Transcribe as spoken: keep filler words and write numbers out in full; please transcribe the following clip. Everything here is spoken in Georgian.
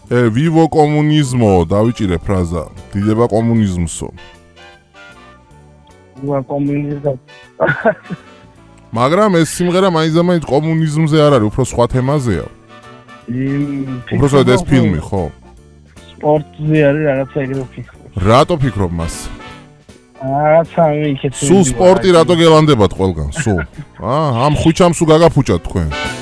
ე ვივო კომუნიზმო, დავიჭირე ფრაზა. დიდება კომუნიზმსო. ვივო კომუნიზმო. მაგრამ ეს სიმღერა მაინც და მაინც კომუნიზმზე არ არის, უფრო სხვა თემაზეა. უბრალოდ ეს ფილმი, ხო? სპორტზე არის რაღაცა ეგრე ვფიქრობ. რატო ფიქრობ მას? რაღაცა მიქეთ. სულ სპორტი რატო გელანდებათ ყველგან, სულ? აა, ამ ხუჩამ სულ გაგაფუჭათ თქვენ.